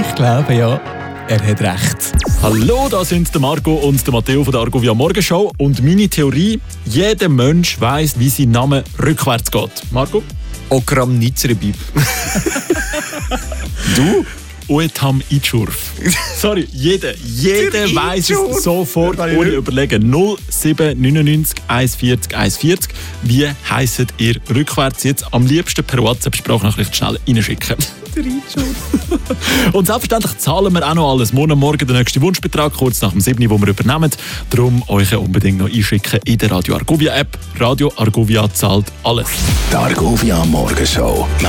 Ich glaube ja, er hat recht. Hallo, da sind der Marco und der Matteo von der Argovia Morgenshow. Und meine Theorie, jeder Mensch weiss, wie sein Name rückwärts geht. Marco? Okram Nitzrebib. Du? Oetam Itschurf. Sorry, jeder weiss es sofort ohne überlegen. 0799 140 140. Wie heisset ihr rückwärts? Jetzt am liebsten per WhatsApp-Sprachnachricht schnell reinschicken. Und selbstverständlich zahlen wir auch noch alles. Morgen der nächste Wunschbetrag, kurz nach dem 7. wo wir übernehmen. Darum euch unbedingt noch einschicken in der Radio Argovia App. Radio Argovia zahlt alles. Die Argovia Morgenshow.